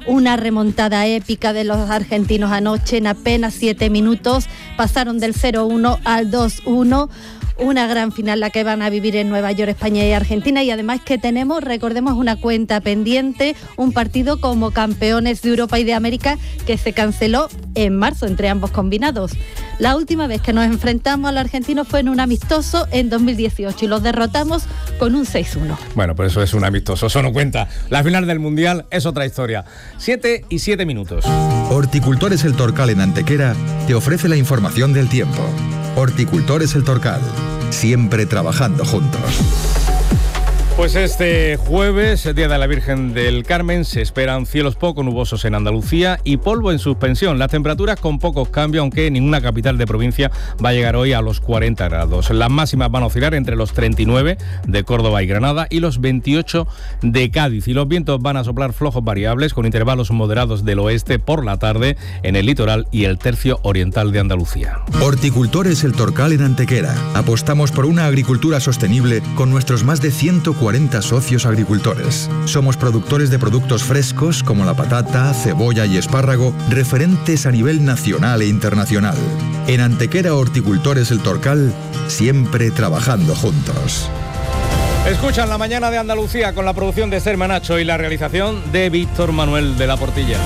Una remontada épica de los argentinos anoche. En apenas 7 minutos pasaron del 0-1 al 2-1. Una gran final la que van a vivir en Nueva York, España y Argentina, y además que recordemos una cuenta pendiente, un partido como campeones de Europa y de América que se canceló en marzo entre ambos combinados. La última vez que nos enfrentamos a los argentinos fue en un amistoso en 2018 y los derrotamos con un 6-1. Bueno, pues eso es un amistoso, eso no cuenta. La final del Mundial es otra historia. 7:07. Horticultores El Torcal en Antequera te ofrece la información del tiempo. Horticultores El Torcal, siempre trabajando juntos. Pues este jueves, Día de la Virgen del Carmen, se esperan cielos poco nubosos en Andalucía y polvo en suspensión. Las temperaturas con pocos cambios, aunque ninguna capital de provincia va a llegar hoy a los 40 grados. Las máximas van a oscilar entre los 39 de Córdoba y Granada y los 28 de Cádiz. Y los vientos van a soplar flojos variables con intervalos moderados del oeste por la tarde en el litoral y el tercio oriental de Andalucía. Horticultores El Torcal en Antequera. Apostamos por una agricultura sostenible con nuestros más de 140 socios agricultores. Somos productores de productos frescos como la patata, cebolla y espárrago, referentes a nivel nacional e internacional. En Antequera Horticultores El Torcal, siempre trabajando juntos. Escuchan La Mañana de Andalucía con la producción de Ser Manacho y la realización de Víctor Manuel de la Portilla.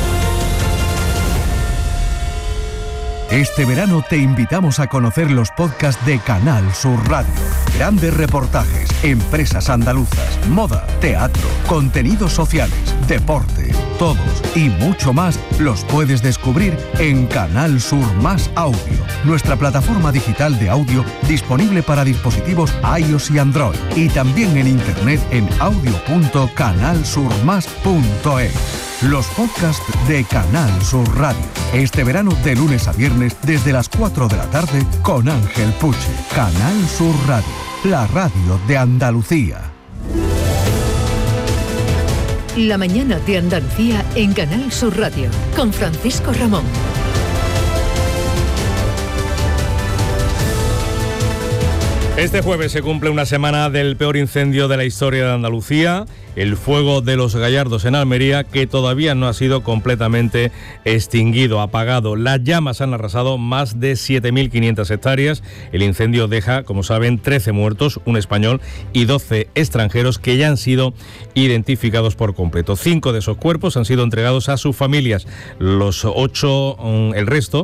Este verano te invitamos a conocer los podcasts de Canal Sur Radio. Grandes reportajes, empresas andaluzas, moda, teatro, contenidos sociales, deporte, todos y mucho más los puedes descubrir en Canal Sur Más Audio, nuestra plataforma digital de audio disponible para dispositivos iOS y Android y también en internet en audio.canalsurmas.es. Los podcasts de Canal Sur Radio. Este verano de lunes a viernes desde las 4 de la tarde con Ángel Puche. Canal Sur Radio, la radio de Andalucía. La Mañana de Andalucía en Canal Sur Radio con Francisco Ramón. Este jueves se cumple una semana del peor incendio de la historia de Andalucía, el fuego de los Gallardos en Almería, que todavía no ha sido completamente extinguido, apagado. Las llamas han arrasado más de 7.500 hectáreas. El incendio deja, como saben, 13 muertos, un español y 12 extranjeros que ya han sido identificados por completo. 5 de esos cuerpos han sido entregados a sus familias. Los 8, el resto,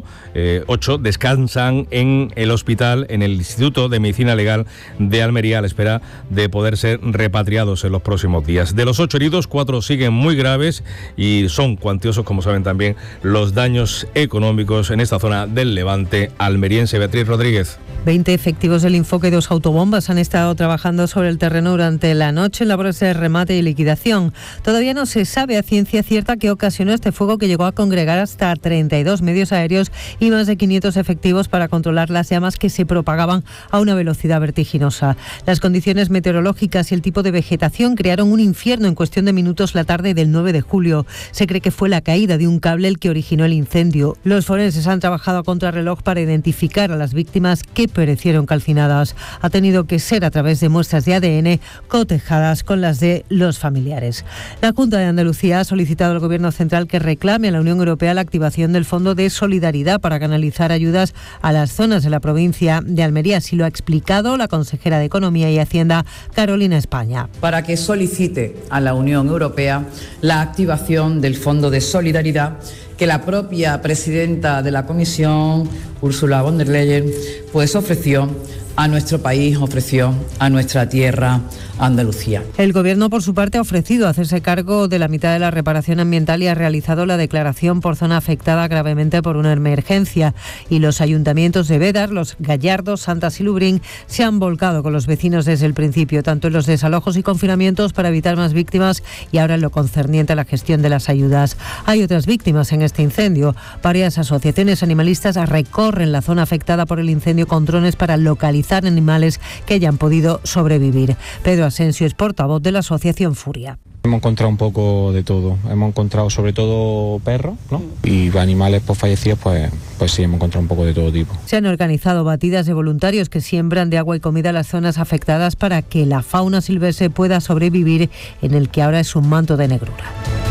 8, descansan en el hospital, en el Instituto de Medicina Legal de Almería, a la espera de poder ser repatriados en los próximos días. De los 8 heridos, 4 siguen muy graves y son cuantiosos, como saben también, los daños económicos en esta zona del Levante almeriense. Beatriz Rodríguez. 20 efectivos del Infoque 2 autobombas han estado trabajando sobre el terreno durante la noche en labores de remate y liquidación. Todavía no se sabe a ciencia cierta qué ocasionó este fuego que llegó a congregar hasta 32 medios aéreos y más de 500 efectivos para controlar las llamas que se propagaban a una velocidad vertiginosa. Las condiciones meteorológicas y el tipo de vegetación crearon un infierno en cuestión de minutos la tarde del 9 de julio. Se cree que fue la caída de un cable el que originó el incendio. Los forenses han trabajado a contrarreloj para identificar a las víctimas que perecieron calcinadas. Ha tenido que ser a través de muestras de ADN cotejadas con las de los familiares. La Junta de Andalucía ha solicitado al Gobierno central que reclame a la Unión Europea la activación del Fondo de Solidaridad para canalizar ayudas a las zonas de la provincia de Almería. Así lo ha explicado la consejera de Economía y Hacienda, Carolina España. Para que solicite a la Unión Europea la activación del Fondo de Solidaridad que la propia presidenta de la Comisión, Ursula von der Leyen, pues ofreció a nuestro país, ofreció a nuestra tierra, Andalucía. El Gobierno, por su parte, ha ofrecido hacerse cargo de la mitad de la reparación ambiental y ha realizado la declaración por zona afectada gravemente por una emergencia. Y los ayuntamientos de Bédar, Los Gallardos, Santas y Lubrín se han volcado con los vecinos desde el principio, tanto en los desalojos y confinamientos para evitar más víctimas y ahora en lo concerniente a la gestión de las ayudas. Hay otras víctimas en este incendio. Varias asociaciones animalistas recorren la zona afectada por el incendio con drones para localizar animales que hayan podido sobrevivir. Pedro Asensio es portavoz de la asociación Furia. Hemos encontrado un poco de todo. Hemos encontrado sobre todo perros, ¿no? Y animales fallecidos, pues sí, hemos encontrado un poco de todo tipo. Se han organizado batidas de voluntarios que siembran de agua y comida las zonas afectadas para que la fauna silvestre pueda sobrevivir en el que ahora es un manto de negrura.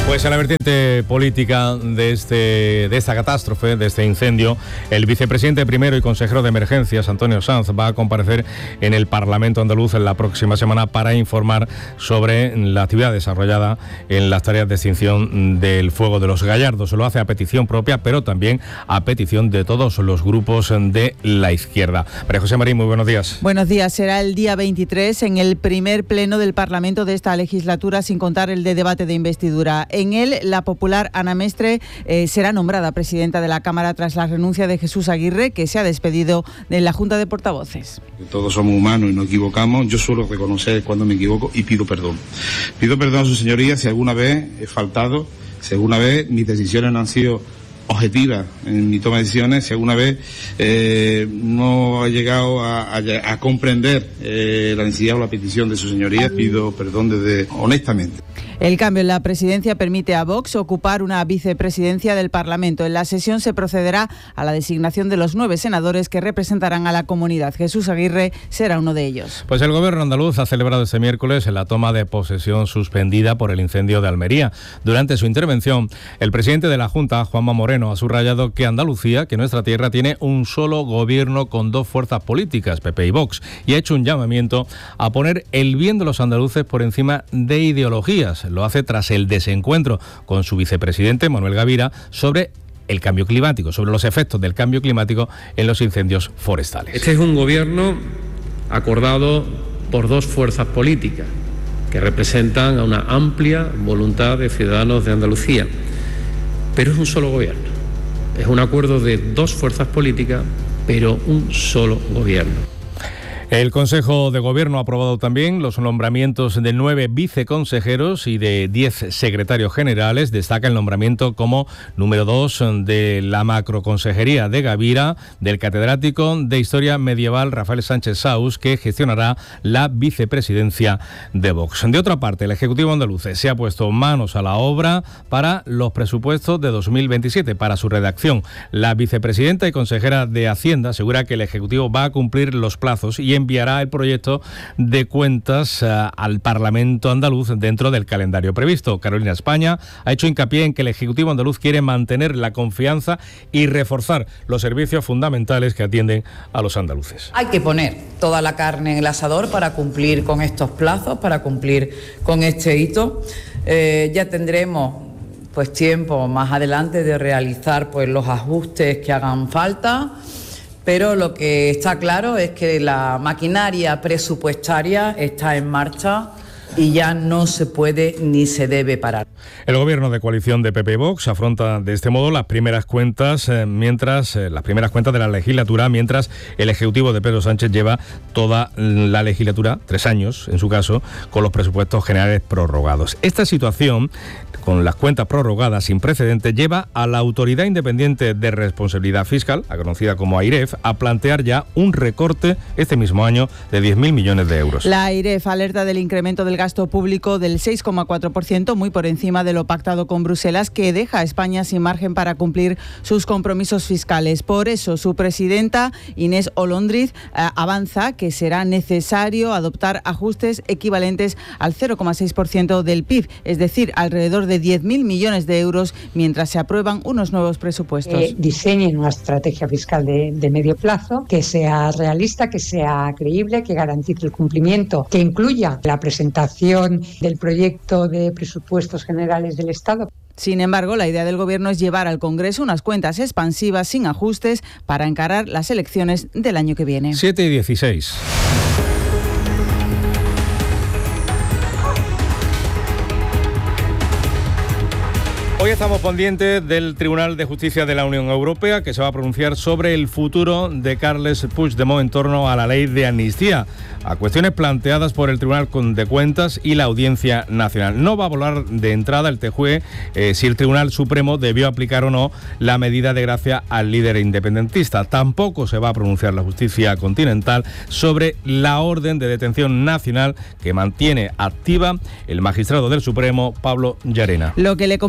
Pues en la vertiente política de esta catástrofe, de este incendio, el vicepresidente primero y consejero de emergencias, Antonio Sanz, va a comparecer en el Parlamento andaluz en la próxima semana para informar sobre la actividad desarrollada en las tareas de extinción del fuego de los Gallardos. Lo hace a petición propia, pero también a petición de todos los grupos de la izquierda. María José Marín, muy buenos días. Buenos días. Será el día 23 en el primer pleno del Parlamento de esta legislatura, sin contar el de debate de investidura. En él, la popular Ana Mestre será nombrada presidenta de la Cámara tras la renuncia de Jesús Aguirre, que se ha despedido de la Junta de Portavoces. Todos somos humanos y nos equivocamos. Yo suelo reconocer cuando me equivoco y pido perdón. Pido perdón a su señoría si alguna vez he faltado, si alguna vez mis decisiones no han sido objetivas en mi toma de decisiones, si alguna vez no ha llegado a comprender la necesidad o la petición de su señoría. Pido perdón honestamente. El cambio en la presidencia permite a Vox ocupar una vicepresidencia del Parlamento. En la sesión se procederá a la designación de los 9 senadores que representarán a la comunidad. Jesús Aguirre será uno de ellos. Pues el gobierno andaluz ha celebrado este miércoles la toma de posesión suspendida por el incendio de Almería. Durante su intervención, el presidente de la Junta, Juanma Moreno, ha subrayado que Andalucía, que nuestra tierra, tiene un solo gobierno con 2 fuerzas políticas, PP y Vox, y ha hecho un llamamiento a poner el bien de los andaluces por encima de ideologías. Lo hace tras el desencuentro con su vicepresidente, Manuel Gavira, sobre el cambio climático, sobre los efectos del cambio climático en los incendios forestales. Este es un gobierno acordado por 2 fuerzas políticas que representan a una amplia voluntad de ciudadanos de Andalucía, pero es un solo gobierno. Es un acuerdo de 2 fuerzas políticas, pero un solo gobierno. El Consejo de Gobierno ha aprobado también los nombramientos de 9 viceconsejeros y de 10 secretarios generales. Destaca el nombramiento como número 2 de la macroconsejería de Gavira, del catedrático de Historia Medieval Rafael Sánchez Saus, que gestionará la vicepresidencia de Vox. De otra parte, el Ejecutivo andaluz se ha puesto manos a la obra para los presupuestos de 2027, para su redacción. La vicepresidenta y consejera de Hacienda asegura que el Ejecutivo va a cumplir los plazos y enviará el proyecto de cuentas al Parlamento andaluz dentro del calendario previsto. Carolina España ha hecho hincapié en que el Ejecutivo andaluz quiere mantener la confianza y reforzar los servicios fundamentales que atienden a los andaluces. Hay que poner toda la carne en el asador para cumplir con estos plazos, para cumplir con este hito. Ya tendremos pues tiempo más adelante de realizar pues los ajustes que hagan falta. Pero lo que está claro es que la maquinaria presupuestaria está en marcha y ya no se puede ni se debe parar. El gobierno de coalición de PP y Vox afronta de este modo las primeras cuentas de la legislatura, mientras el Ejecutivo de Pedro Sánchez lleva toda la legislatura, 3 años en su caso, con los presupuestos generales prorrogados. Esta situación, con las cuentas prorrogadas sin precedentes, lleva a la Autoridad Independiente de Responsabilidad Fiscal, conocida como AIREF, a plantear ya un recorte este mismo año de 10.000 millones de euros. La AIREF alerta del incremento del gasto público del 6,4%, muy por encima de lo pactado con Bruselas, que deja a España sin margen para cumplir sus compromisos fiscales. Por eso, su presidenta, Inés Olondriz, avanza que será necesario adoptar ajustes equivalentes al 0,6% del PIB, es decir, alrededor de 10.000 millones de euros, mientras se aprueban unos nuevos presupuestos. Diseñen una estrategia fiscal de medio plazo que sea realista, que sea creíble, que garantice el cumplimiento, que incluya la presentación del proyecto de presupuestos generales del Estado. Sin embargo, la idea del Gobierno es llevar al Congreso unas cuentas expansivas sin ajustes para encarar las elecciones del año que viene. 7:16. Hoy estamos pendientes del Tribunal de Justicia de la Unión Europea, que se va a pronunciar sobre el futuro de Carles Puigdemont en torno a la ley de amnistía, a cuestiones planteadas por el Tribunal de Cuentas y la Audiencia Nacional. No va a volar de entrada el TJUE si el Tribunal Supremo debió aplicar o no la medida de gracia al líder independentista. Tampoco se va a pronunciar la Justicia Continental sobre la orden de detención nacional que mantiene activa el magistrado del Supremo, Pablo Llarena. Lo que le compete decidir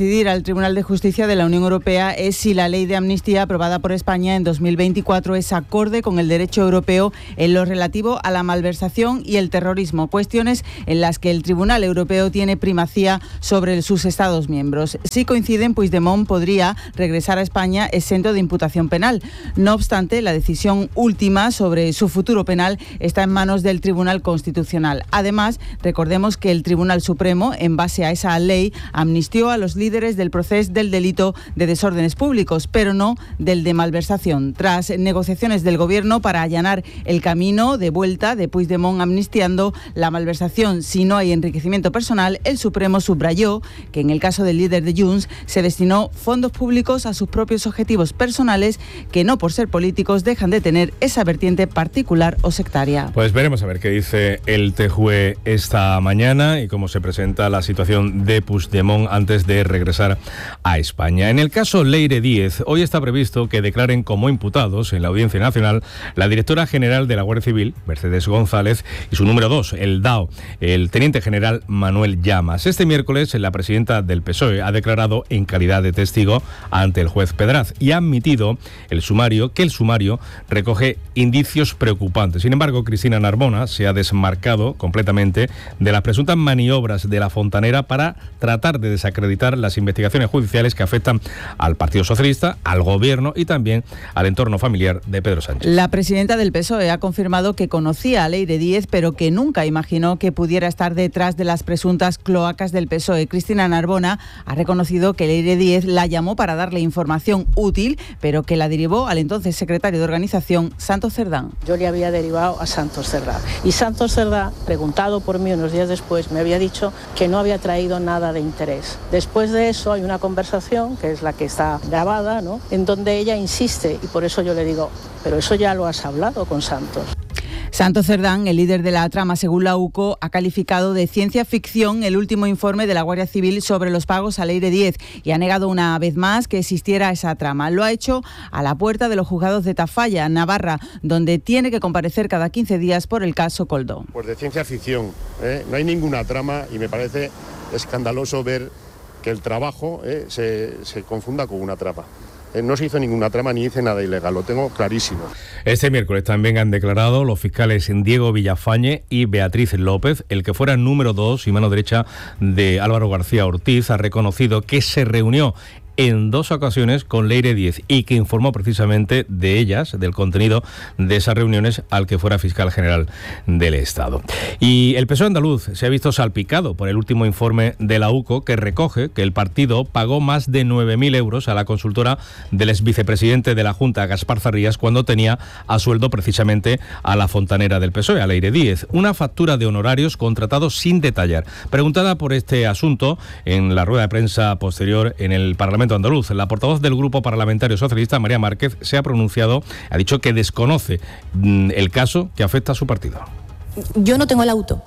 decidir al Tribunal de Justicia de la Unión Europea es si la ley de amnistía aprobada por España en 2024 es acorde con el derecho europeo en lo relativo a la malversación y el terrorismo, cuestiones en las que el Tribunal Europeo tiene primacía sobre sus Estados miembros. Si coinciden, Puigdemont podría regresar a España exento de imputación penal. No obstante, la decisión última sobre su futuro penal está en manos del Tribunal Constitucional. Además, recordemos que el Tribunal Supremo, en base a esa ley, amnistió a los líderes del proceso del delito de desórdenes públicos, pero no del de malversación. Tras negociaciones del Gobierno para allanar el camino de vuelta de Puigdemont amnistiando la malversación si no hay enriquecimiento personal, el Supremo subrayó que en el caso del líder de Junts se destinó fondos públicos a sus propios objetivos personales que no por ser políticos dejan de tener esa vertiente particular o sectaria. Pues veremos a ver qué dice el TJUE esta mañana y cómo se presenta la situación de Puigdemont antes de regresar a España. En el caso Leire Díez, hoy está previsto que declaren como imputados en la Audiencia Nacional la directora general de la Guardia Civil, Mercedes González, y su número 2, el DAO, el teniente general Manuel Llamas. Este miércoles, la presidenta del PSOE ha declarado en calidad de testigo ante el juez Pedraz y ha admitido que el sumario recoge indicios preocupantes. Sin embargo, Cristina Narbona se ha desmarcado completamente de las presuntas maniobras de la Fontanera para tratar de desacreditar las investigaciones judiciales que afectan al Partido Socialista, al Gobierno y también al entorno familiar de Pedro Sánchez. La presidenta del PSOE ha confirmado que conocía a Leire Díez, pero que nunca imaginó que pudiera estar detrás de las presuntas cloacas del PSOE. Cristina Narbona ha reconocido que Leire Díez la llamó para darle información útil, pero que la derivó al entonces secretario de organización, Santos Cerdán. Yo le había derivado a Santos Cerdá. Y Santos Cerdá, preguntado por mí unos días después, me había dicho que no había traído nada de interés. Después de eso hay una conversación, que es la que está grabada, ¿no?, en donde ella insiste, y por eso yo le digo, pero eso ya lo has hablado con Santos. Santos Cerdán, el líder de la trama, según la UCO, ha calificado de ciencia ficción el último informe de la Guardia Civil sobre los pagos a Leire Díez y ha negado una vez más que existiera esa trama. Lo ha hecho a la puerta de los juzgados de Tafalla, Navarra, donde tiene que comparecer cada 15 días por el caso Coldo. Pues de ciencia ficción, no hay ninguna trama y me parece escandaloso ver que el trabajo se confunda con una trama. No se hizo ninguna trama ni hice nada ilegal, lo tengo clarísimo. Este miércoles también han declarado los fiscales Diego Villafañe y Beatriz López. El que fuera número 2 y mano derecha de Álvaro García Ortiz ha reconocido que se reunió en 2 ocasiones con Leire Díez y que informó precisamente de ellas, del contenido de esas reuniones al que fuera fiscal general del Estado. Y el PSOE andaluz se ha visto salpicado por el último informe de la UCO que recoge que el partido pagó más de 9.000 euros a la consultora del exvicepresidente de la Junta, Gaspar Zarrías, cuando tenía a sueldo precisamente a la fontanera del PSOE, a Leire Díez. Una factura de honorarios contratados sin detallar. Preguntada por este asunto en la rueda de prensa posterior en el Parlamento andaluz, la portavoz del Grupo Parlamentario Socialista, María Márquez, se ha pronunciado, ha dicho que desconoce el caso que afecta a su partido. Yo no tengo el auto.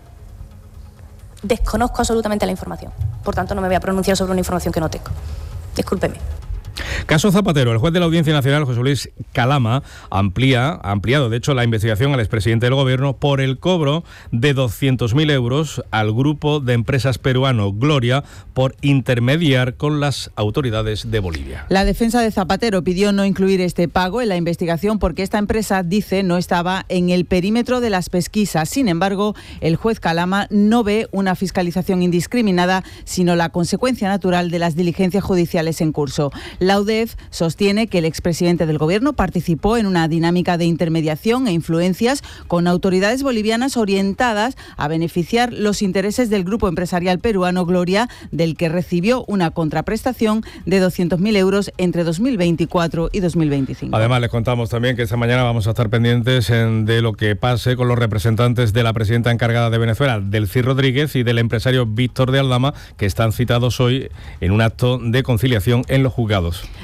Desconozco absolutamente la información. Por tanto, no me voy a pronunciar sobre una información que no tengo. Discúlpeme. Caso Zapatero. El juez de la Audiencia Nacional, José Luis Calama, ha ampliado, de hecho, la investigación al expresidente del Gobierno por el cobro de 200.000 euros al grupo de empresas peruano Gloria por intermediar con las autoridades de Bolivia. La defensa de Zapatero pidió no incluir este pago en la investigación porque esta empresa, dice, no estaba en el perímetro de las pesquisas. Sin embargo, el juez Calama no ve una fiscalización indiscriminada, sino la consecuencia natural de las diligencias judiciales en curso. La UDEF sostiene que el expresidente del Gobierno participó en una dinámica de intermediación e influencias con autoridades bolivianas orientadas a beneficiar los intereses del grupo empresarial peruano Gloria, del que recibió una contraprestación de 200.000 euros entre 2024 y 2025. Además, les contamos también que esta mañana vamos a estar pendientes de lo que pase con los representantes de la presidenta encargada de Venezuela, Delcy Rodríguez, y del empresario Víctor de Aldama, que están citados hoy en un acto de conciliación en los juzgados.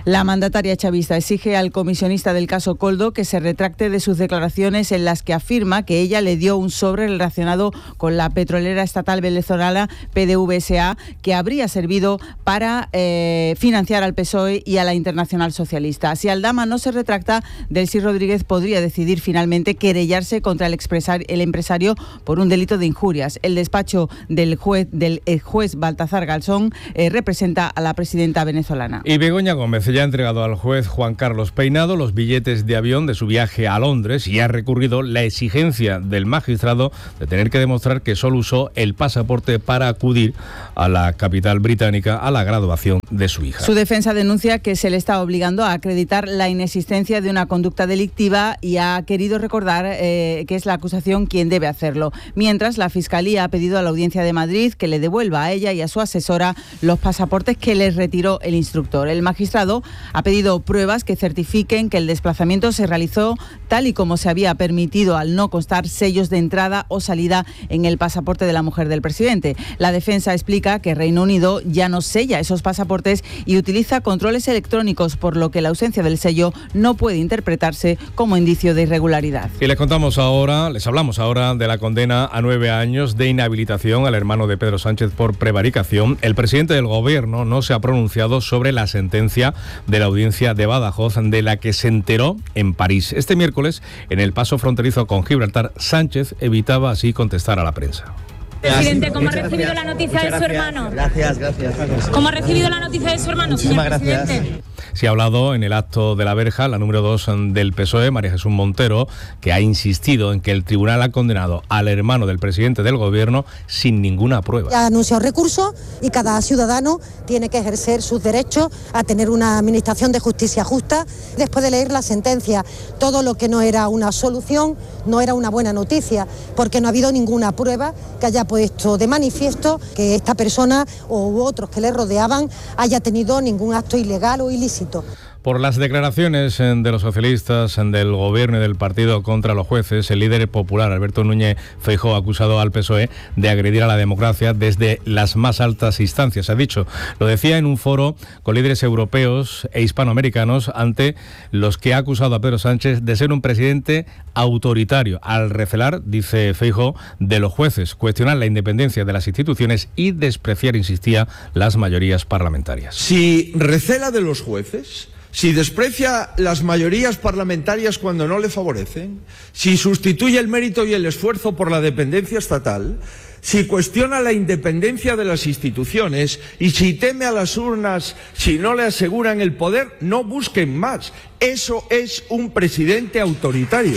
La mandataria chavista exige al comisionista del caso Koldo que se retracte de sus declaraciones en las que afirma que ella le dio un sobre relacionado con la petrolera estatal venezolana PDVSA que habría servido para financiar al PSOE y a la Internacional Socialista. Si Aldama no se retracta, Delcy Rodríguez podría decidir finalmente querellarse contra el empresario por un delito de injurias. El despacho del juez Baltasar Garzón representa a la presidenta venezolana. Y Begoña Gómez ya ha entregado al juez Juan Carlos Peinado los billetes de avión de su viaje a Londres y ha recurrido la exigencia del magistrado de tener que demostrar que solo usó el pasaporte para acudir a la capital británica a la graduación de su hija. Su defensa denuncia que se le está obligando a acreditar la inexistencia de una conducta delictiva y ha querido recordar que es la acusación quien debe hacerlo. Mientras, la Fiscalía ha pedido a la Audiencia de Madrid que le devuelva a ella y a su asesora los pasaportes que les retiró el instructor. El magistrado ha pedido pruebas que certifiquen que el desplazamiento se realizó tal y como se había permitido al no constar sellos de entrada o salida en el pasaporte de la mujer del presidente. La defensa explica que Reino Unido ya no sella esos pasaportes y utiliza controles electrónicos, por lo que la ausencia del sello no puede interpretarse como indicio de irregularidad. Y les hablamos ahora de la condena a 9 años de inhabilitación al hermano de Pedro Sánchez por prevaricación. El presidente del Gobierno no se ha pronunciado sobre la sentencia de la audiencia de Badajoz, de la que se enteró en París. Este miércoles, en el paso fronterizo con Gibraltar, Sánchez evitaba así contestar a la prensa. Presidente, ¿cómo ha recibido la noticia de su hermano? Gracias. ¿Cómo ha recibido la noticia de su hermano, señor presidente? Se ha hablado en el acto de La Verja, la número 2 del PSOE, María Jesús Montero, que ha insistido en que el tribunal ha condenado al hermano del presidente del Gobierno sin ninguna prueba. Ha anunciado recursos y cada ciudadano tiene que ejercer sus derechos a tener una administración de justicia justa. Después de leer la sentencia, todo lo que no era una solución no era una buena noticia, porque no ha habido ninguna prueba que haya puesto de manifiesto que esta persona u otros que le rodeaban haya tenido ningún acto ilegal o ilícito. Por las declaraciones de los socialistas, del Gobierno y del partido contra los jueces, el líder popular Alberto Núñez Feijóo ha acusado al PSOE de agredir a la democracia desde las más altas instancias. Ha dicho, lo decía en un foro con líderes europeos e hispanoamericanos, ante los que ha acusado a Pedro Sánchez de ser un presidente autoritario, al recelar, dice Feijóo, de los jueces, cuestionar la independencia de las instituciones y despreciar, insistía, las mayorías parlamentarias. Si recela de los jueces, si desprecia las mayorías parlamentarias cuando no le favorecen, si sustituye el mérito y el esfuerzo por la dependencia estatal, si cuestiona la independencia de las instituciones y si teme a las urnas si no le aseguran el poder, no busquen más. Eso es un presidente autoritario.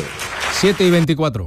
7:24.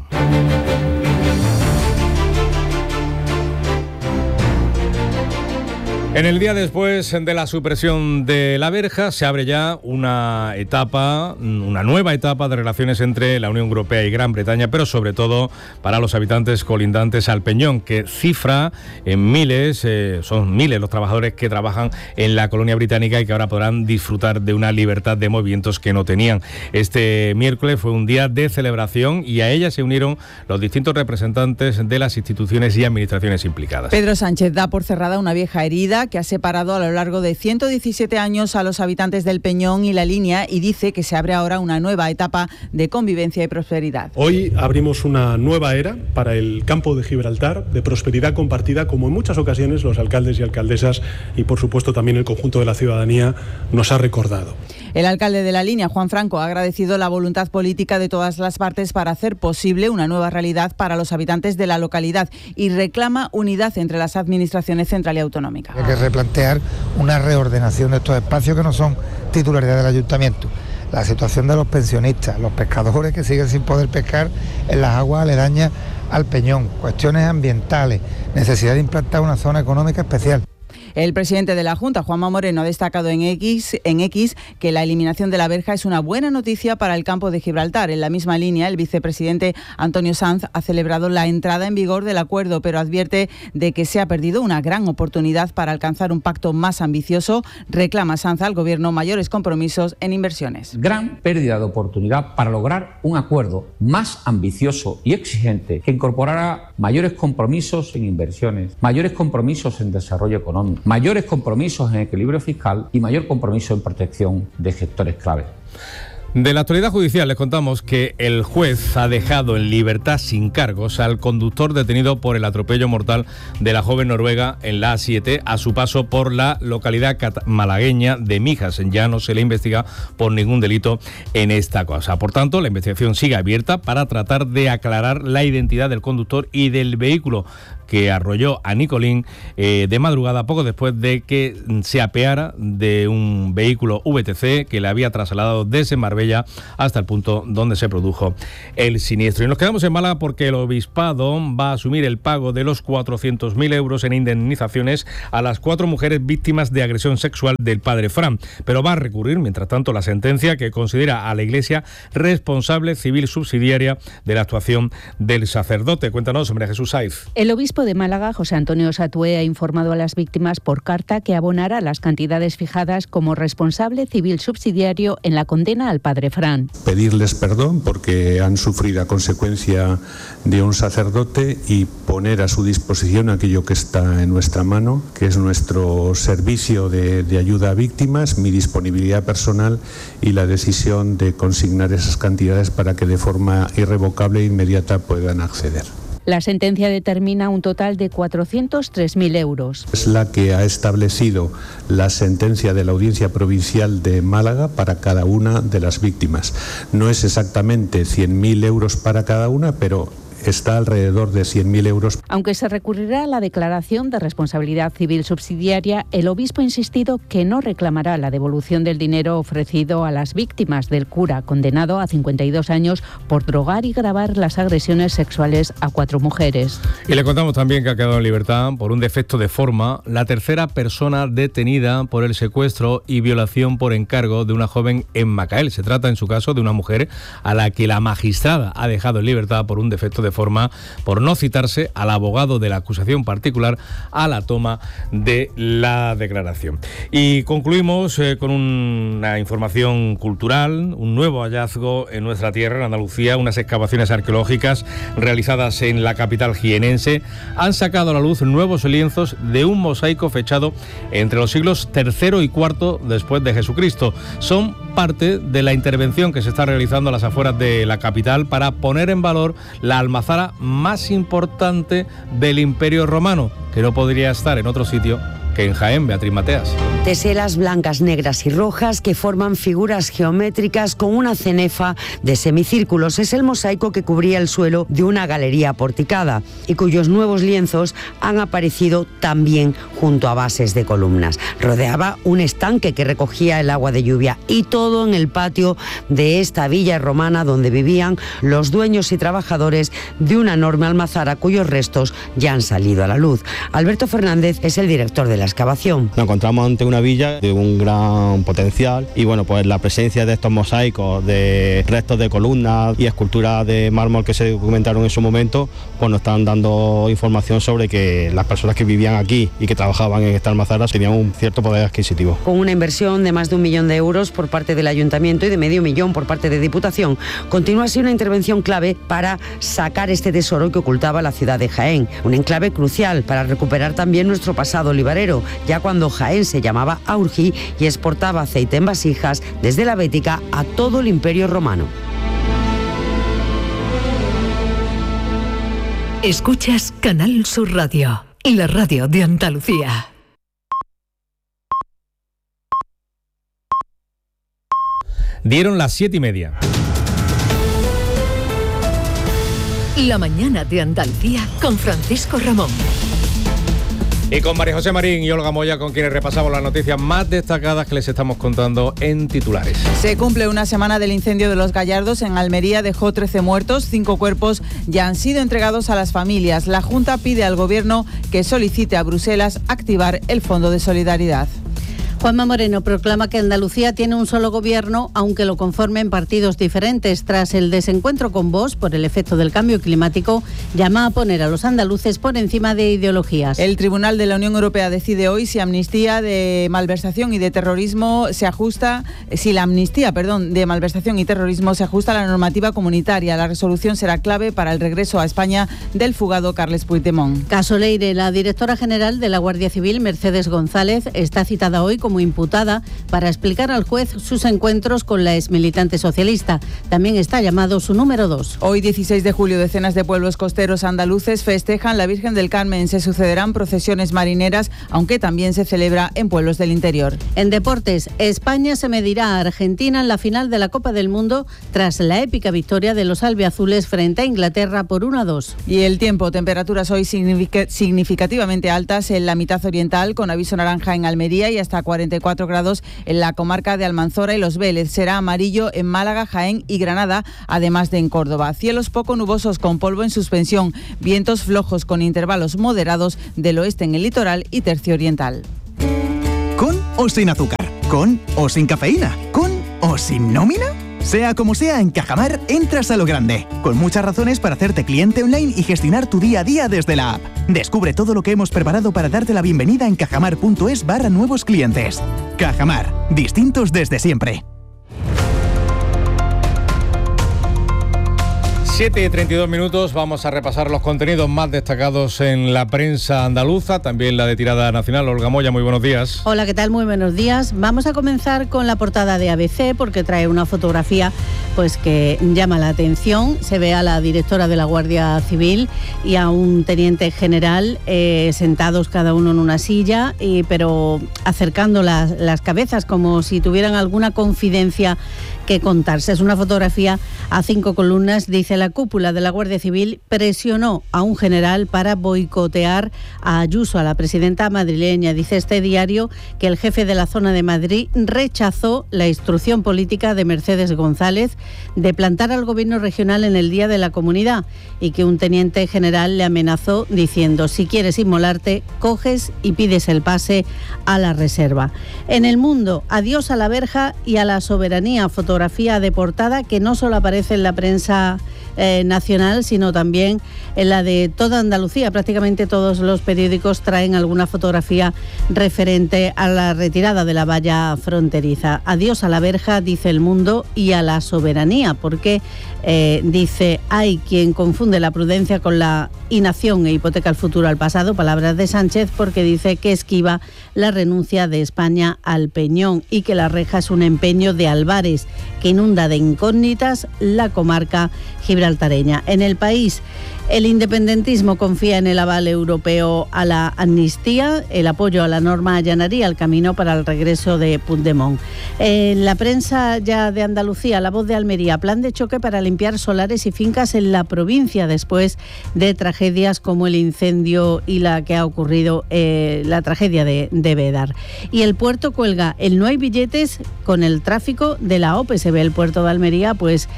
En el día después de la supresión de La Verja se abre ya una nueva etapa de relaciones entre la Unión Europea y Gran Bretaña, pero sobre todo para los habitantes colindantes al Peñón, que cifra en miles, son miles los trabajadores que trabajan en la colonia británica y que ahora podrán disfrutar de una libertad de movimientos que no tenían. Este miércoles fue un día de celebración y a ella se unieron los distintos representantes de las instituciones y administraciones implicadas. Pedro Sánchez da por cerrada una vieja herida que ha separado a lo largo de 117 años a los habitantes del Peñón y la Línea y dice que se abre ahora una nueva etapa de convivencia y prosperidad. Hoy abrimos una nueva era para el campo de Gibraltar, de prosperidad compartida, como en muchas ocasiones los alcaldes y alcaldesas y por supuesto también el conjunto de la ciudadanía nos ha recordado. El alcalde de la Línea, Juan Franco, ha agradecido la voluntad política de todas las partes para hacer posible una nueva realidad para los habitantes de la localidad y reclama unidad entre las administraciones central y autonómica. Hay que replantear una reordenación de estos espacios que no son titularidad del ayuntamiento. La situación de los pensionistas, los pescadores que siguen sin poder pescar en las aguas aledañas al Peñón, cuestiones ambientales, necesidad de implantar una zona económica especial. El presidente de la Junta, Juanma Moreno, ha destacado en X que la eliminación de La Verja es una buena noticia para el campo de Gibraltar. En la misma línea, el vicepresidente Antonio Sanz ha celebrado la entrada en vigor del acuerdo, pero advierte de que se ha perdido una gran oportunidad para alcanzar un pacto más ambicioso. Reclama Sanz al Gobierno mayores compromisos en inversiones. Gran pérdida de oportunidad para lograr un acuerdo más ambicioso y exigente que incorporara mayores compromisos en inversiones, mayores compromisos en desarrollo económico, mayores compromisos en equilibrio fiscal y mayor compromiso en protección de sectores clave. De la actualidad judicial les contamos que el juez ha dejado en libertad sin cargos al conductor detenido por el atropello mortal de la joven noruega en la A7 a su paso por la localidad malagueña de Mijas. Ya no se le investiga por ningún delito en esta causa. Por tanto, la investigación sigue abierta para tratar de aclarar la identidad del conductor y del vehículo que arrolló a Nicolín de madrugada, poco después de que se apeara de un vehículo VTC que le había trasladado desde Marbella hasta el punto donde se produjo el siniestro. Y nos quedamos en Málaga porque el Obispado va a asumir el pago de los 400.000 euros en indemnizaciones a las 4 mujeres víctimas de agresión sexual del padre Fran, pero va a recurrir, mientras tanto, la sentencia que considera a la Iglesia responsable civil subsidiaria de la actuación del sacerdote. Cuéntanos, María Jesús Saiz. El obispo de Málaga, José Antonio Satué, ha informado a las víctimas por carta que abonará las cantidades fijadas como responsable civil subsidiario en la condena al padre Fran. Pedirles perdón porque han sufrido a consecuencia de un sacerdote y poner a su disposición aquello que está en nuestra mano, que es nuestro servicio de ayuda a víctimas, mi disponibilidad personal y la decisión de consignar esas cantidades para que de forma irrevocable e inmediata puedan acceder. La sentencia determina un total de 403.000 euros. Es la que ha establecido la sentencia de la Audiencia Provincial de Málaga para cada una de las víctimas. No es exactamente 100.000 euros para cada una, pero está alrededor de 100.000 euros. Aunque se recurrirá a la declaración de responsabilidad civil subsidiaria, el obispo ha insistido que no reclamará la devolución del dinero ofrecido a las víctimas del cura condenado a 52 años por drogar y grabar las agresiones sexuales a 4 mujeres. Y le contamos también que ha quedado en libertad por un defecto de forma la tercera persona detenida por el secuestro y violación por encargo de una joven en Macael. Se trata, en su caso, de una mujer a la que la magistrada ha dejado en libertad por un defecto de forma por no citarse al abogado de la acusación particular a la toma de la declaración. Y concluimos con una información cultural, un nuevo hallazgo en nuestra tierra, en Andalucía. Unas excavaciones arqueológicas realizadas en la capital jienense han sacado a la luz nuevos lienzos de un mosaico fechado entre los siglos III y IV después de Jesucristo. Son parte de la intervención que se está realizando a las afueras de la capital para poner en valor la almazara más importante del Imperio Romano, que no podría estar en otro sitio que en Jaén. Beatriz Mateas. Teselas blancas, negras y rojas que forman figuras geométricas con una cenefa de semicírculos. Es el mosaico que cubría el suelo de una galería porticada y cuyos nuevos lienzos han aparecido también junto a bases de columnas. Rodeaba un estanque que recogía el agua de lluvia y todo en el patio de esta villa romana donde vivían los dueños y trabajadores de una enorme almazara cuyos restos ya han salido a la luz. Alberto Fernández es el director de la excavación. Nos encontramos ante una villa de un gran potencial y bueno, pues la presencia de estos mosaicos, de restos de columnas y esculturas de mármol que se documentaron en su momento, pues nos están dando información sobre que las personas que vivían aquí y que trabajaban en esta almazara tenían un cierto poder adquisitivo. Con una inversión de más de 1 millón de euros por parte del Ayuntamiento y de medio millón por parte de Diputación, continúa así una intervención clave para sacar este tesoro que ocultaba la ciudad de Jaén. Un enclave crucial para recuperar también nuestro pasado olivarero, ya cuando Jaén se llamaba Aurgi y exportaba aceite en vasijas desde la Bética a todo el Imperio Romano. Escuchas Canal Sur Radio, la radio de Andalucía. Dieron las 7:30. La mañana de Andalucía con Francisco Ramón. Y con María José Marín y Olga Moya, con quienes repasamos las noticias más destacadas que les estamos contando en titulares. Se cumple una semana del incendio de Los Gallardos. En Almería dejó 13 muertos, 5 cuerpos ya han sido entregados a las familias. La Junta pide al Gobierno que solicite a Bruselas activar el Fondo de Solidaridad. Juanma Moreno proclama que Andalucía tiene un solo gobierno, aunque lo conformen partidos diferentes. Tras el desencuentro con Vox por el efecto del cambio climático, llama a poner a los andaluces por encima de ideologías. El Tribunal de la Unión Europea decide hoy si amnistía de malversación y de terrorismo se ajusta, si la amnistía, de malversación y terrorismo se ajusta a la normativa comunitaria. La resolución será clave para el regreso a España del fugado Carles Puigdemont. Caso Leire, la directora general de la Guardia Civil, Mercedes González, está citada hoy como imputada para explicar al juez sus encuentros con la exmilitante socialista. También está llamado su número 2. Hoy, 16 de julio, decenas de pueblos costeros andaluces festejan la Virgen del Carmen. Se sucederán procesiones marineras, aunque también se celebra en pueblos del interior. En deportes, España se medirá a Argentina en la final de la Copa del Mundo tras la épica victoria de los albiazules frente a Inglaterra por 1-2. Y el tiempo, temperaturas hoy significativamente altas en la mitad oriental, con aviso naranja en Almería y hasta 44 grados en la comarca de Almanzora y Los Vélez. Será amarillo en Málaga, Jaén y Granada, además de en Córdoba. Cielos poco nubosos con polvo en suspensión, vientos flojos con intervalos moderados del oeste en el litoral y tercio oriental. ¿Con o sin azúcar? ¿Con o sin cafeína? ¿Con o sin nómina? Sea como sea, en Cajamar entras a lo grande, con muchas razones para hacerte cliente online y gestionar tu día a día desde la app. Descubre todo lo que hemos preparado para darte la bienvenida en cajamar.es/nuevos clientes. Cajamar, distintos desde siempre. 7:32, vamos a repasar los contenidos más destacados en la prensa andaluza, también la de tirada nacional. Olga Moya, muy buenos días. Hola, ¿qué tal? Muy buenos días. Vamos a comenzar con la portada de ABC porque trae una fotografía que llama la atención. Se ve a la directora de la Guardia Civil y a un teniente general sentados cada uno en una silla, pero acercando las cabezas como si tuvieran alguna confidencia que contarse. Es una fotografía a 5 columnas. Dice: la cúpula de la Guardia Civil presionó a un general para boicotear a Ayuso, a la presidenta madrileña. Dice este diario que el jefe de la zona de Madrid rechazó la instrucción política de Mercedes González de plantar al gobierno regional en el Día de la Comunidad y que un teniente general le amenazó diciendo: si quieres inmolarte, coges y pides el pase a la reserva. En El Mundo, adiós a la verja y a la soberanía. Fotografía de portada que no solo aparece en la prensa nacional, sino también en la de toda Andalucía. Prácticamente todos los periódicos traen alguna fotografía referente a la retirada de la valla fronteriza. Adiós a la verja, dice El Mundo, y a la soberanía, porque dice: hay quien confunde la prudencia con la inacción e hipoteca el futuro al pasado. Palabras de Sánchez, porque dice que esquiva la renuncia de España al Peñón y que la reja es un empeño de Álvarez que inunda de incógnitas la comarca gibraltareña. En El País, el independentismo confía en el aval europeo a la amnistía. El apoyo a la norma allanaría el camino para el regreso de Puigdemont. En la prensa ya de Andalucía, La Voz de Almería: plan de choque para limpiar solares y fincas en la provincia después de tragedias como el incendio y la que ha ocurrido, la tragedia de Bédar. Y El Puerto cuelga el no hay billetes con el tráfico de la OPE. Se ve el puerto de Almería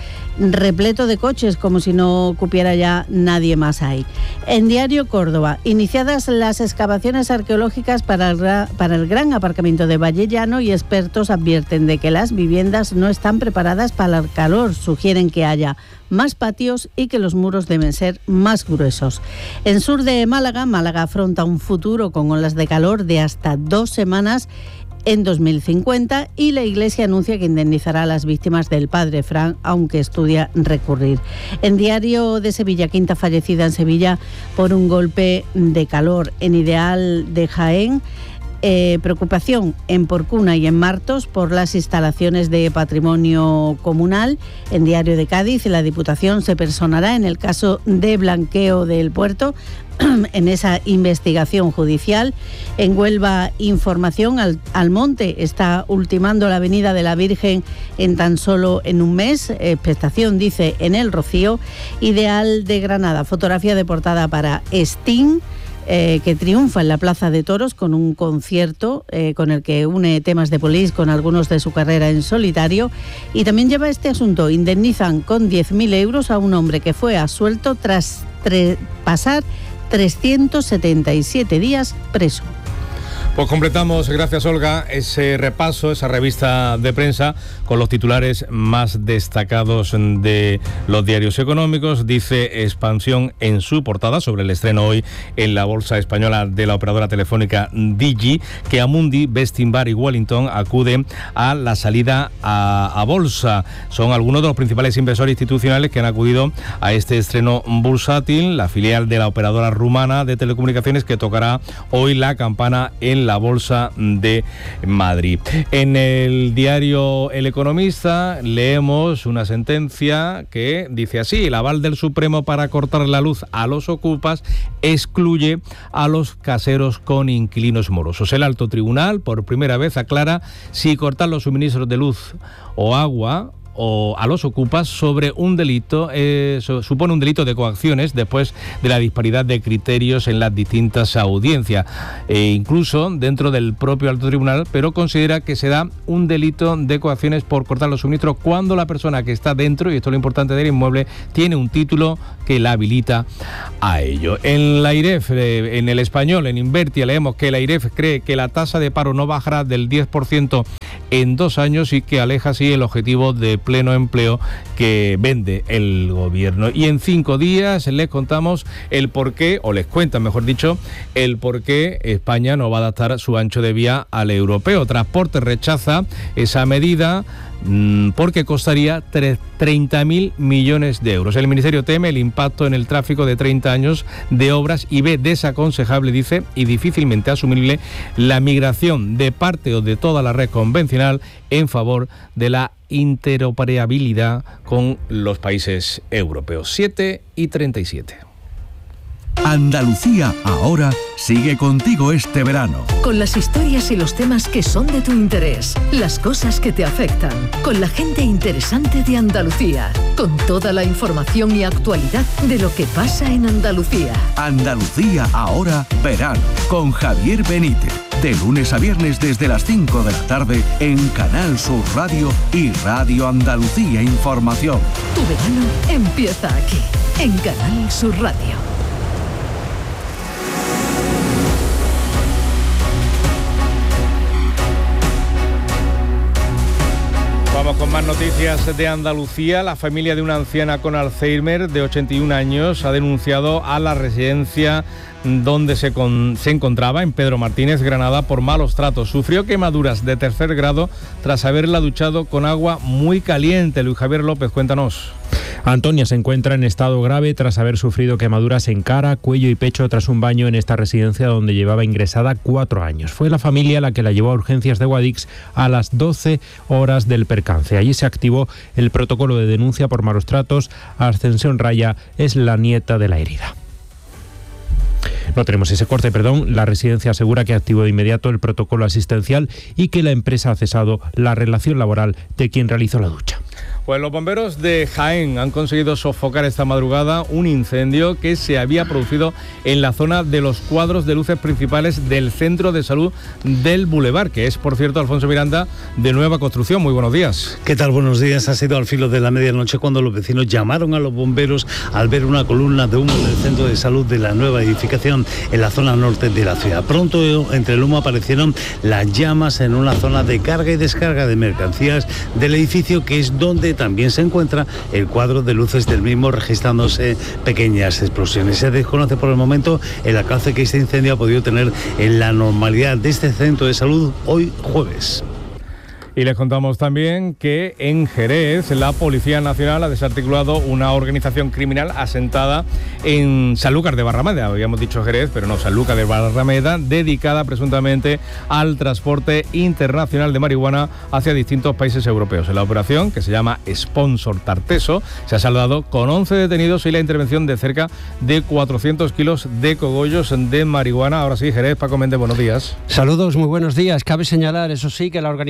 repleto de coches, como si no cupiera ya nadie más ahí. En Diario Córdoba, iniciadas las excavaciones arqueológicas para el gran aparcamiento de Vallellano y expertos advierten de que las viviendas no están preparadas para el calor. Sugieren que haya más patios y que los muros deben ser más gruesos. En sur de Málaga, Málaga afronta un futuro con olas de calor de hasta 2 semanas en 2050 y la Iglesia anuncia que indemnizará a las víctimas del padre Fran, aunque estudia recurrir. En Diario de Sevilla, quinta fallecida en Sevilla por un golpe de calor. En Ideal de Jaén, preocupación en Porcuna y en Martos por las instalaciones de patrimonio comunal. En Diario de Cádiz, la Diputación se personará en el caso de blanqueo del puerto en esa investigación judicial. En Huelva, información: Almonte está ultimando la Avenida de la Virgen en tan solo en un mes. Expectación, dice, en El Rocío. Ideal de Granada, fotografía de portada para Sting, que triunfa en la Plaza de Toros con un concierto con el que une temas de Police con algunos de su carrera en solitario. Y también lleva este asunto: indemnizan con 10.000 euros a un hombre que fue absuelto tras pasar 377 días preso. Pues completamos, gracias Olga, ese repaso, esa revista de prensa con los titulares más destacados de los diarios económicos. Dice Expansión en su portada sobre el estreno hoy en la bolsa española de la operadora telefónica Digi, que Amundi, Bestinbar y Wellington acuden a la salida a bolsa. Son algunos de los principales inversores institucionales que han acudido a este estreno bursátil, la filial de la operadora rumana de telecomunicaciones que tocará hoy la campana en la Bolsa de Madrid. En el diario El Economista leemos una sentencia que dice así: el aval del Supremo para cortar la luz a los ocupas excluye a los caseros con inquilinos morosos. El alto tribunal por primera vez aclara si cortar los suministros de luz o agua o a los ocupas sobre un delito, supone un delito de coacciones después de la disparidad de criterios en las distintas audiencias, incluso dentro del propio alto tribunal, pero considera que se da un delito de coacciones por cortar los suministros cuando la persona que está dentro, y esto es lo importante del inmueble, tiene un título que la habilita a ello. En la IREF, en El Español, en Invertia, leemos que la IREF cree que la tasa de paro no bajará del 10% en 2 años y que aleja así el objetivo de pleno empleo que vende el gobierno. Y en 5 días les contamos el porqué, o les cuentan mejor dicho, el porqué España no va a adaptar su ancho de vía al europeo. Transporte rechaza esa medida porque costaría 30.000 millones de euros. El Ministerio teme el impacto en el tráfico de 30 años de obras y ve desaconsejable, dice, y difícilmente asumible la migración de parte o de toda la red convencional en favor de la interoperabilidad con los países europeos. 7:37. Andalucía Ahora sigue contigo este verano. Con las historias y los temas que son de tu interés, las cosas que te afectan, con la gente interesante de Andalucía, con toda la información y actualidad de lo que pasa en Andalucía. Andalucía Ahora verano, con Javier Benítez. De lunes a viernes desde las 5 de la tarde en Canal Sur Radio y Radio Andalucía Información. Tu verano empieza aquí, en Canal Sur Radio. Vamos con más noticias de Andalucía. La familia de una anciana con Alzheimer de 81 años ha denunciado a la residencia donde se encontraba, en Pedro Martínez, Granada, por malos tratos. Sufrió quemaduras de 3er grado tras haberla duchado con agua muy caliente. Luis Javier López, cuéntanos. Antonia se encuentra en estado grave tras haber sufrido quemaduras en cara, cuello y pecho tras un baño en esta residencia donde llevaba ingresada 4 años. Fue la familia la que la llevó a urgencias de Guadix a las 12 horas del percance. Allí se activó el protocolo de denuncia por malos tratos. Ascensión Raya es la nieta de la herida. No tenemos ese corte, perdón. La residencia asegura que activó de inmediato el protocolo asistencial y que la empresa ha cesado la relación laboral de quien realizó la ducha. Pues los bomberos de Jaén han conseguido sofocar esta madrugada un incendio que se había producido en la zona de los cuadros de luces principales del centro de salud del Boulevard, que es, por cierto, Alfonso Miranda, de nueva construcción. Muy buenos días. ¿Qué tal? Buenos días. Ha sido al filo de la medianoche cuando los vecinos llamaron a los bomberos al ver una columna de humo en el centro de salud de la nueva edificación en la zona norte de la ciudad. Pronto, entre el humo, aparecieron las llamas en una zona de carga y descarga de mercancías del edificio, que es donde también se encuentra el cuadro de luces del mismo, registrándose pequeñas explosiones. Se desconoce por el momento el alcance que este incendio ha podido tener en la normalidad de este centro de salud hoy jueves. Y les contamos también que en Jerez la Policía Nacional ha desarticulado una organización criminal asentada en Sanlúcar de Barrameda. Habíamos dicho Jerez, pero no, Sanlúcar de Barrameda, dedicada presuntamente al transporte internacional de marihuana hacia distintos países europeos. En la operación, que se llama Sponsor Tarteso, se ha saldado con 11 detenidos y la intervención de cerca de 400 kilos de cogollos de marihuana. Ahora sí, Jerez, Paco Méndez, buenos días. Saludos, muy buenos días. Cabe señalar, eso sí, que la organización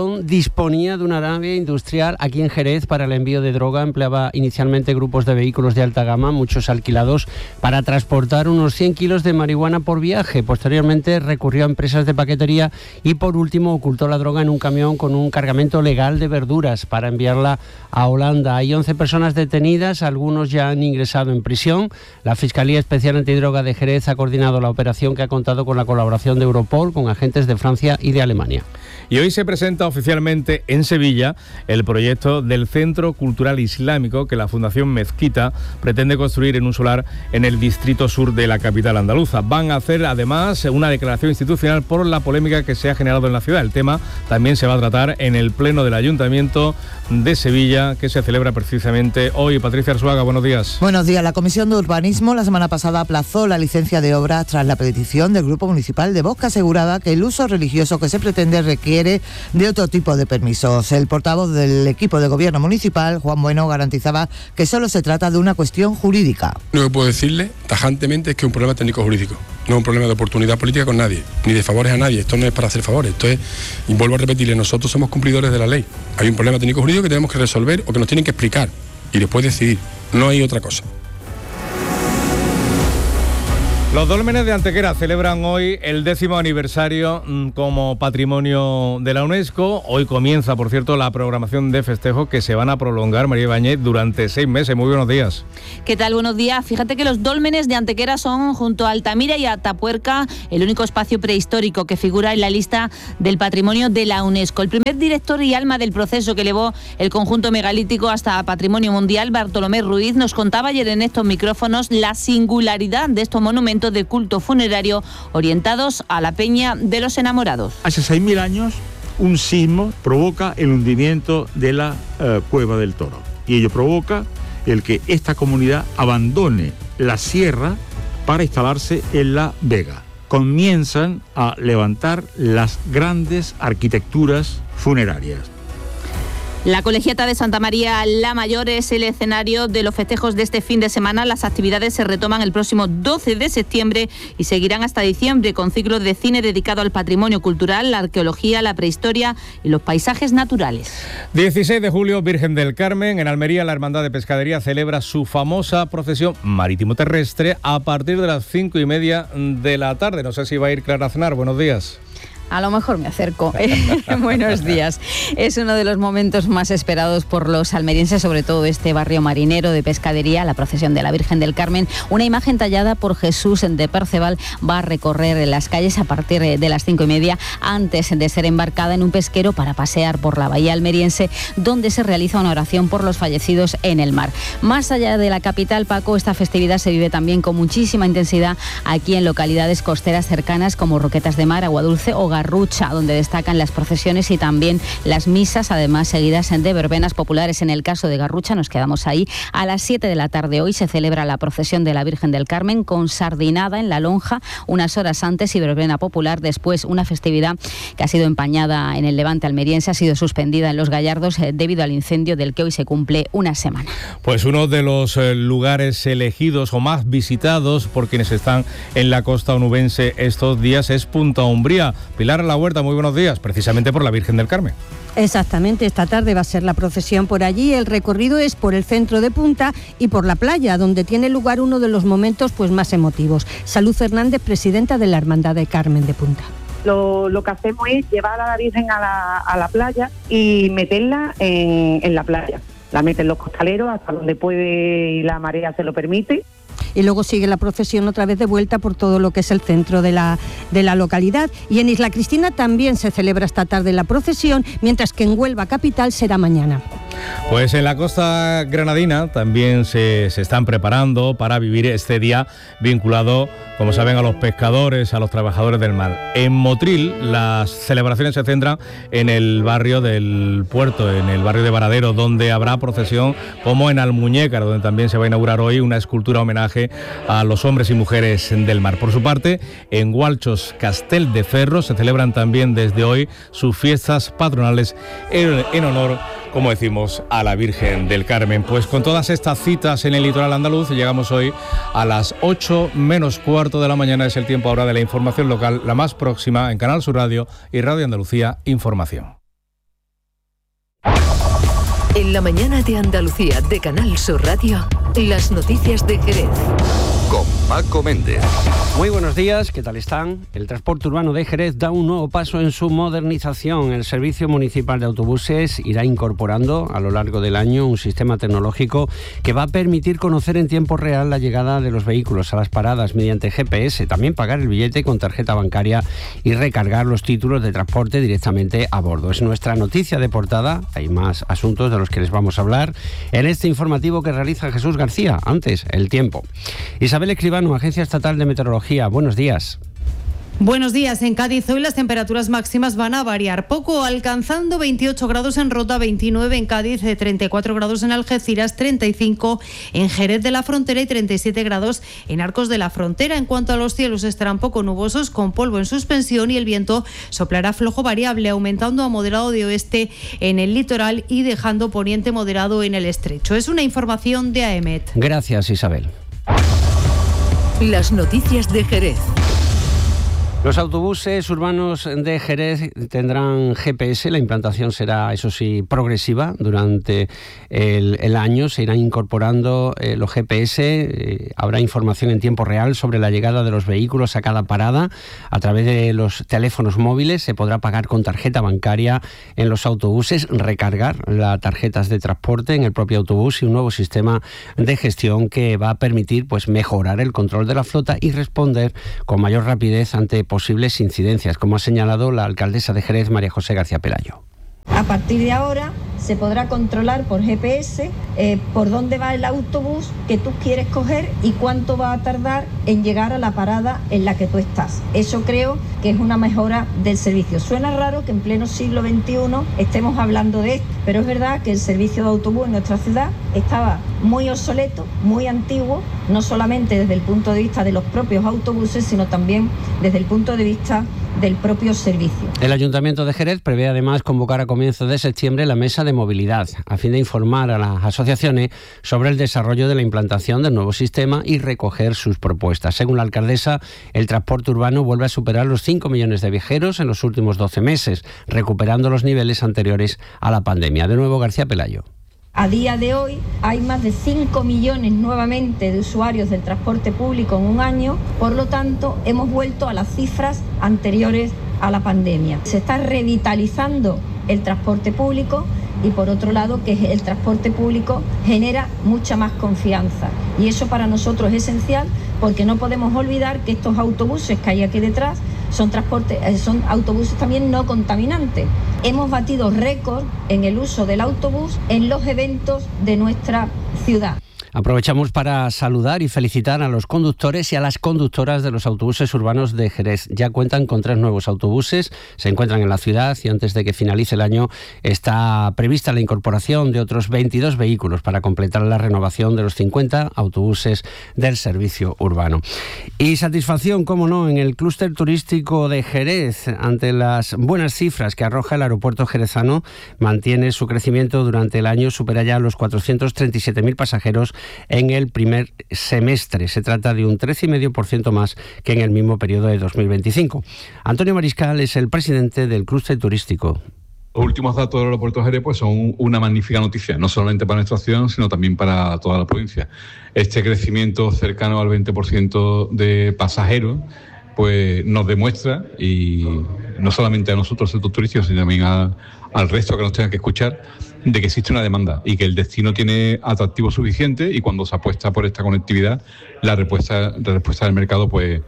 organización disponía de una nave industrial aquí en Jerez para el envío de droga. Empleaba inicialmente grupos de vehículos de alta gama, muchos alquilados, para transportar unos 100 kilos de marihuana por viaje. Posteriormente recurrió a empresas de paquetería y por último ocultó la droga en un camión con un cargamento legal de verduras para enviarla a Holanda. Hay 11 personas detenidas, algunos ya han ingresado en prisión. La Fiscalía Especial Antidroga de Jerez ha coordinado la operación, que ha contado con la colaboración de Europol, con agentes de Francia y de Alemania. Y hoy se presenta oficialmente en Sevilla el proyecto del Centro Cultural Islámico que la Fundación Mezquita pretende construir en un solar en el distrito sur de la capital andaluza. Van a hacer además una declaración institucional por la polémica que se ha generado en la ciudad. El tema también se va a tratar en el Pleno del Ayuntamiento de Sevilla, que se celebra precisamente hoy. Patricia Arzuaga, buenos días. Buenos días. La Comisión de Urbanismo la semana pasada aplazó la licencia de obras tras la petición del Grupo Municipal de Vox, que aseguraba que el uso religioso que se pretende requiere de otro tipo de permisos. El portavoz del equipo de gobierno municipal, Juan Bueno, garantizaba que solo se trata de una cuestión jurídica. Lo que puedo decirle tajantemente es que es un problema técnico-jurídico, no es un problema de oportunidad política con nadie, ni de favores a nadie. Esto no es para hacer favores, esto es, y vuelvo a repetirle, nosotros somos cumplidores de la ley. Hay un problema técnico-jurídico que tenemos que resolver o que nos tienen que explicar y después decidir, no hay otra cosa. Los dólmenes de Antequera celebran hoy el 10º aniversario como patrimonio de la UNESCO. Hoy comienza, por cierto, la programación de festejos que se van a prolongar, María Ibáñez, durante 6 meses. Muy buenos días. ¿Qué tal? Buenos días. Fíjate que los dólmenes de Antequera son, junto a Altamira y Atapuerca, el único espacio prehistórico que figura en la lista del patrimonio de la UNESCO. El primer director y alma del proceso que elevó el conjunto megalítico hasta patrimonio mundial, Bartolomé Ruiz, nos contaba ayer en estos micrófonos la singularidad de estos monumentos de culto funerario orientados a la Peña de los Enamorados. Hace 6.000 años un sismo provoca el hundimiento de la Cueva del Toro y ello provoca el que esta comunidad abandone la sierra para instalarse en la Vega. Comienzan a levantar las grandes arquitecturas funerarias. La Colegiata de Santa María la Mayor es el escenario de los festejos de este fin de semana. Las actividades se retoman el próximo 12 de septiembre y seguirán hasta diciembre con ciclos de cine dedicado al patrimonio cultural, la arqueología, la prehistoria y los paisajes naturales. 16 de julio, Virgen del Carmen. En Almería, la Hermandad de Pescadería celebra su famosa procesión marítimo-terrestre a partir de las 5:30 de la tarde. No sé si va a ir Clara Aznar. Buenos días. A lo mejor me acerco. Buenos días. Es uno de los momentos más esperados por los almerienses, sobre todo este barrio marinero de Pescadería. La procesión de la Virgen del Carmen, una imagen tallada por Jesús de Perceval, va a recorrer las calles a partir de las 5:30, antes de ser embarcada en un pesquero para pasear por la bahía almeriense, donde se realiza una oración por los fallecidos en el mar. Más allá de la capital, Paco, esta festividad se vive también con muchísima intensidad aquí en localidades costeras cercanas como Roquetas de Mar, Aguadulce o Garrucha, donde destacan las procesiones y también las misas, además seguidas de verbenas populares. En el caso de Garrucha, nos quedamos ahí, a las 7 de la tarde hoy se celebra la procesión de la Virgen del Carmen con sardinada en la lonja unas horas antes y verbena popular después. Una festividad que ha sido empañada en el Levante almeriense, ha sido suspendida en Los Gallardos debido al incendio del que hoy se cumple una semana. Pues uno de los lugares elegidos o más visitados por quienes están en la costa onubense estos días es Punta Umbría. Pilar La Huerta, muy buenos días, precisamente por la Virgen del Carmen. Exactamente, esta tarde va a ser la procesión por allí. El recorrido es por el centro de Punta y por la playa, donde tiene lugar uno de los momentos más emotivos. Salud Fernández, presidenta de la Hermandad de Carmen de Punta. Lo que hacemos es llevar a la Virgen a la playa y meterla en la playa. La meten los costaleros hasta donde puede y la marea se lo permite. Y luego sigue la procesión otra vez de vuelta por todo lo que es el centro de la localidad. Y en Isla Cristina también se celebra esta tarde la procesión, mientras que en Huelva capital será mañana. Pues en la costa granadina también se están preparando para vivir este día vinculado, como saben, a los pescadores, a los trabajadores del mar. En Motril las celebraciones se centran en el barrio del puerto, en el barrio de Varadero, donde habrá procesión, como en Almuñécar, donde también se va a inaugurar hoy una escultura homenaje a los hombres y mujeres del mar. Por su parte, en Gualchos, Castel de Ferro, se celebran también desde hoy sus fiestas patronales en honor, como decimos, a la Virgen del Carmen. Pues con todas estas citas en el litoral andaluz llegamos hoy a las 8 menos cuarto de la mañana. Es el tiempo ahora de la información local, la más próxima en Canal Sur Radio y Radio Andalucía Información. En la mañana de Andalucía de Canal Sur Radio, las noticias de Jerez. Con Paco Méndez. Muy buenos días, ¿qué tal están? El transporte urbano de Jerez da un nuevo paso en su modernización. El Servicio Municipal de Autobuses irá incorporando a lo largo del año un sistema tecnológico que va a permitir conocer en tiempo real la llegada de los vehículos a las paradas mediante GPS, también pagar el billete con tarjeta bancaria y recargar los títulos de transporte directamente a bordo. Es nuestra noticia de portada. Hay más asuntos de los que les vamos a hablar en este informativo que realiza Jesús García. Antes, el tiempo. Isabel Escribano, Agencia Estatal de Meteorología. Buenos días. Buenos días. En Cádiz hoy las temperaturas máximas van a variar poco, alcanzando 28 grados en Rota, 29 en Cádiz, 34 grados en Algeciras, 35 en Jerez de la Frontera y 37 grados en Arcos de la Frontera. En cuanto a los cielos, estarán poco nubosos con polvo en suspensión y el viento soplará flojo variable, aumentando a moderado de oeste en el litoral y dejando poniente moderado en el estrecho. Es una información de AEMET. Gracias, Isabel. Las noticias de Jerez. Los autobuses urbanos de Jerez tendrán GPS. La implantación será, eso sí, progresiva. Durante el año se irán incorporando los GPS. Habrá información en tiempo real sobre la llegada de los vehículos a cada parada. A través de los teléfonos móviles se podrá pagar con tarjeta bancaria en los autobuses, recargar las tarjetas de transporte en el propio autobús y un nuevo sistema de gestión que va a permitir mejorar el control de la flota y responder con mayor rapidez ante posibles incidencias, como ha señalado la alcaldesa de Jerez, María José García Pelayo. A partir de ahora se podrá controlar por GPS por dónde va el autobús que tú quieres coger y cuánto va a tardar en llegar a la parada en la que tú estás. Eso creo que es una mejora del servicio. Suena raro que en pleno siglo XXI estemos hablando de esto, pero es verdad que el servicio de autobús en nuestra ciudad estaba muy obsoleto, muy antiguo, no solamente desde el punto de vista de los propios autobuses, sino también desde el punto de vista del propio servicio. El Ayuntamiento de Jerez prevé además convocar a comienzos de septiembre la mesa de movilidad, a fin de informar a las asociaciones sobre el desarrollo de la implantación del nuevo sistema y recoger sus propuestas. Según la alcaldesa, el transporte urbano vuelve a superar los 5 millones de viajeros en los últimos 12 meses, recuperando los niveles anteriores a la pandemia. De nuevo, García Pelayo. A día de hoy hay más de 5 millones nuevamente de usuarios del transporte público en un año, por lo tanto hemos vuelto a las cifras anteriores a la pandemia. Se está revitalizando el transporte público y por otro lado que el transporte público genera mucha más confianza y eso para nosotros es esencial porque no podemos olvidar que estos autobuses que hay aquí detrás son autobuses también no contaminantes. Hemos batido récord en el uso del autobús en los eventos de nuestra ciudad. Aprovechamos para saludar y felicitar a los conductores y a las conductoras de los autobuses urbanos de Jerez. Ya cuentan con 3 nuevos autobuses, se encuentran en la ciudad y antes de que finalice el año está prevista la incorporación de otros 22 vehículos para completar la renovación de los 50 autobuses del servicio urbano. Y satisfacción, cómo no, en el clúster turístico de Jerez ante las buenas cifras que arroja el aeropuerto jerezano. Mantiene su crecimiento durante el año, supera ya los 437.000 pasajeros en el primer semestre. Se trata de un 13,5% más que en el mismo periodo de 2025. Antonio Mariscal es el presidente del clúster turístico. Los últimos datos del aeropuerto de Jerez son una magnífica noticia, no solamente para nuestra ciudad, sino también para toda la provincia. Este crecimiento cercano al 20% de pasajeros nos demuestra, y no solamente a nosotros, el sector turístico, sino también al resto que nos tengan que escuchar, de que existe una demanda y que el destino tiene atractivo suficiente y cuando se apuesta por esta conectividad, la respuesta del mercado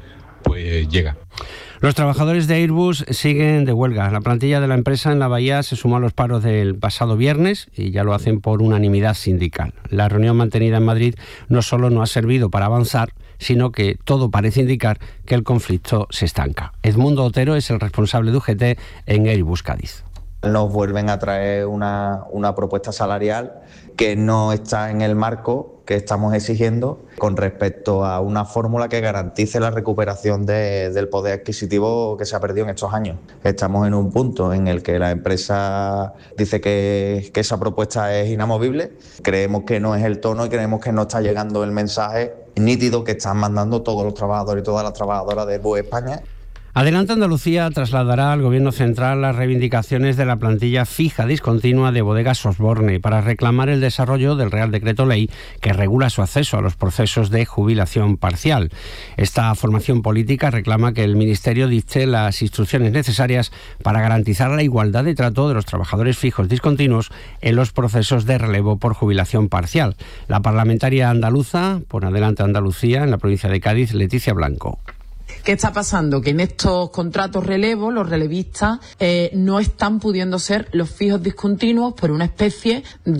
llega. Los trabajadores de Airbus siguen de huelga. La plantilla de la empresa en la Bahía se sumó a los paros del pasado viernes y ya lo hacen por unanimidad sindical. La reunión mantenida en Madrid no solo no ha servido para avanzar, sino que todo parece indicar que el conflicto se estanca. Edmundo Otero es el responsable de UGT en Airbus Cádiz. Nos vuelven a traer una propuesta salarial que no está en el marco que estamos exigiendo con respecto a una fórmula que garantice la recuperación del poder adquisitivo que se ha perdido en estos años. Estamos en un punto en el que la empresa dice que esa propuesta es inamovible. Creemos que no es el tono y creemos que no está llegando el mensaje nítido que están mandando todos los trabajadores y todas las trabajadoras de Airbus España. Adelante Andalucía trasladará al Gobierno central las reivindicaciones de la plantilla fija discontinua de Bodegas Osborne para reclamar el desarrollo del Real Decreto Ley que regula su acceso a los procesos de jubilación parcial. Esta formación política reclama que el Ministerio dicte las instrucciones necesarias para garantizar la igualdad de trato de los trabajadores fijos discontinuos en los procesos de relevo por jubilación parcial. La parlamentaria andaluza, por Adelante Andalucía, en la provincia de Cádiz, Leticia Blanco. ¿Qué está pasando? Que en estos contratos relevo, los relevistas no están pudiendo ser los fijos discontinuos por una especie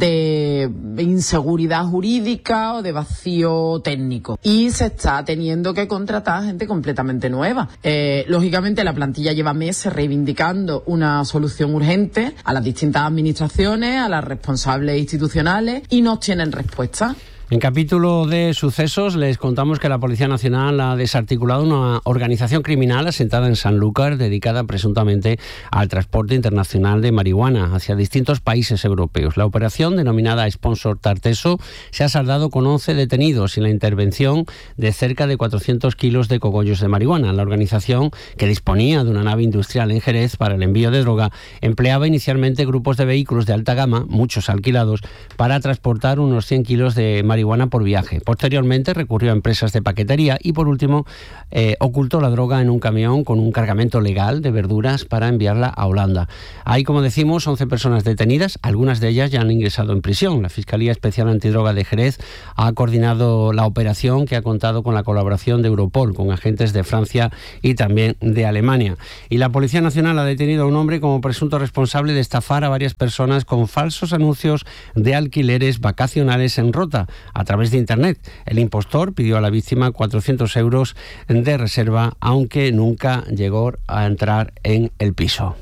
de inseguridad jurídica o de vacío técnico. Y se está teniendo que contratar gente completamente nueva. Lógicamente la plantilla lleva meses reivindicando una solución urgente a las distintas administraciones, a las responsables institucionales y no tienen respuesta. En capítulo de sucesos les contamos que la Policía Nacional ha desarticulado una organización criminal asentada en Sanlúcar dedicada presuntamente al transporte internacional de marihuana hacia distintos países europeos. La operación, denominada Sponsor Tarteso, se ha saldado con 11 detenidos y la intervención de cerca de 400 kilos de cogollos de marihuana. La organización, que disponía de una nave industrial en Jerez para el envío de droga, empleaba inicialmente grupos de vehículos de alta gama, muchos alquilados, para transportar unos 100 kilos de marihuana por viaje. Posteriormente recurrió a empresas de paquetería y por último ocultó la droga en un camión con un cargamento legal de verduras para enviarla a Holanda. Hay, como decimos, 11 personas detenidas, algunas de ellas ya han ingresado en prisión. La Fiscalía Especial Antidroga de Jerez ha coordinado la operación, que ha contado con la colaboración de Europol, con agentes de Francia y también de Alemania. Y la Policía Nacional ha detenido a un hombre como presunto responsable de estafar a varias personas con falsos anuncios de alquileres vacacionales en Rota a través de Internet. El impostor pidió a la víctima 400 euros de reserva, aunque nunca llegó a entrar en el piso.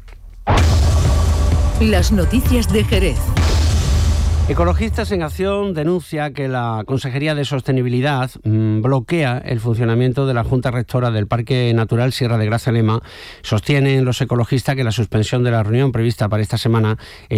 Las noticias de Jerez. Ecologistas en Acción denuncia que la Consejería de Sostenibilidad bloquea el funcionamiento de la Junta Rectora del Parque Natural Sierra de Grazalema. Sostienen los ecologistas que la suspensión de la reunión prevista para esta semana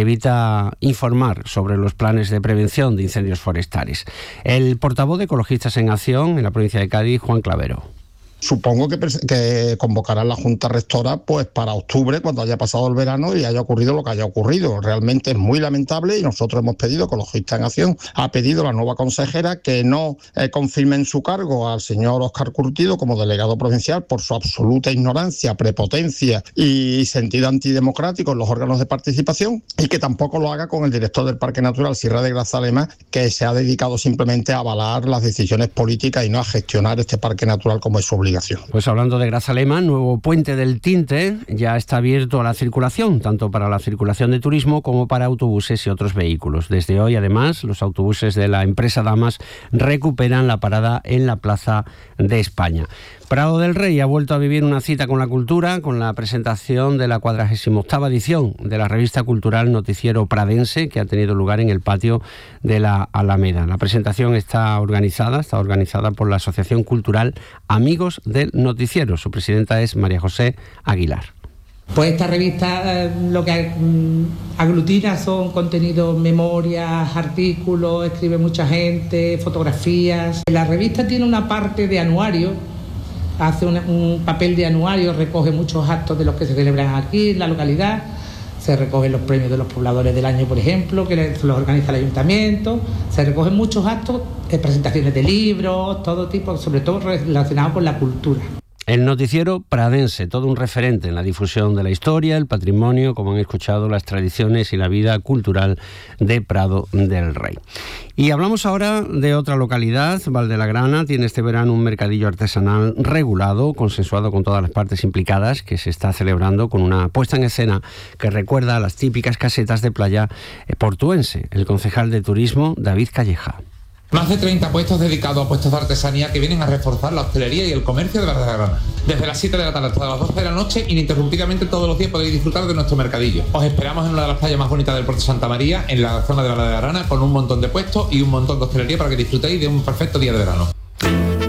evita informar sobre los planes de prevención de incendios forestales. El portavoz de Ecologistas en Acción en la provincia de Cádiz, Juan Clavero. Supongo que convocarán la Junta Rectora pues para octubre, cuando haya pasado el verano y haya ocurrido lo que haya ocurrido. Realmente es muy lamentable y nosotros hemos pedido, Ecologistas en Acción, ha pedido a la nueva consejera que no confirme en su cargo al señor Óscar Curtido como delegado provincial por su absoluta ignorancia, prepotencia y sentido antidemocrático en los órganos de participación, y que tampoco lo haga con el director del Parque Natural Sierra de Grazalema, que se ha dedicado simplemente a avalar las decisiones políticas y no a gestionar este parque natural como es su obligación. Pues hablando de Grazalema, nuevo puente del Tinte ya está abierto a la circulación, tanto para la circulación de turismo como para autobuses y otros vehículos. Desde hoy, además, los autobuses de la empresa Damas recuperan la parada en la Plaza de España. Prado del Rey ha vuelto a vivir una cita con la cultura, con la presentación de la 48ª edición de la revista cultural Noticiero Pradense, que ha tenido lugar en el patio de la Alameda. La presentación está organizada por la Asociación Cultural Amigos del Noticiero. Su presidenta es María José Aguilar. Pues esta revista lo que aglutina son contenidos, memorias, artículos, escribe mucha gente, fotografías. La revista tiene una parte de anuario, hace un papel de anuario, recoge muchos actos de los que se celebran aquí en la localidad, se recogen los premios de los pobladores del año, por ejemplo, que los organiza el ayuntamiento, se recogen muchos actos, presentaciones de libros, todo tipo, sobre todo relacionados con la cultura. El Noticiero Pradense, todo un referente en la difusión de la historia, el patrimonio, como han escuchado, las tradiciones y la vida cultural de Prado del Rey. Y hablamos ahora de otra localidad. Valdelagrana tiene este verano un mercadillo artesanal regulado, consensuado con todas las partes implicadas, que se está celebrando con una puesta en escena que recuerda a las típicas casetas de playa portuense. El concejal de turismo, David Calleja. Más de 30 puestos dedicados a puestos de artesanía que vienen a reforzar la hostelería y el comercio de Valdelagrana. Desde las 7 de la tarde hasta las 12 de la noche, ininterrumpidamente todos los días podéis disfrutar de nuestro mercadillo. Os esperamos en una de las playas más bonitas del puerto de Santa María, en la zona de Valdelagrana, con un montón de puestos y un montón de hostelería para que disfrutéis de un perfecto día de verano.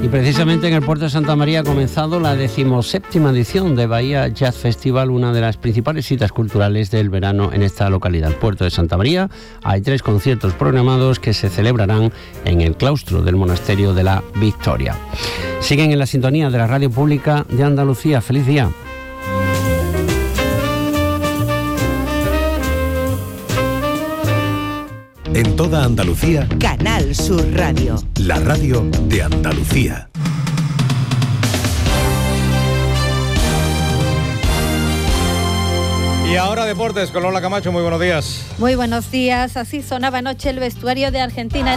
Y precisamente en el puerto de Santa María ha comenzado la 17ª edición de Bahía Jazz Festival, una de las principales citas culturales del verano en esta localidad. Puerto de Santa María, hay 3 conciertos programados que se celebrarán en el claustro del Monasterio de la Victoria. Siguen en la sintonía de la Radio Pública de Andalucía. ¡Feliz día! En toda Andalucía, Canal Sur Radio. La radio de Andalucía. Y ahora deportes con Lola Camacho, muy buenos días. Muy buenos días, así sonaba anoche el vestuario de Argentina